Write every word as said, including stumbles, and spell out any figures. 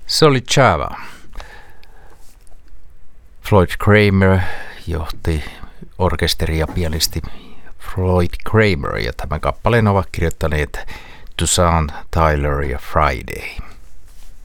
Se oli Java. Floyd Cramer johti orkesteri ja pianisti Floyd Cramer, ja tämän kappaleen ovat kirjoittaneet Toussaint, Tyler ja Friday.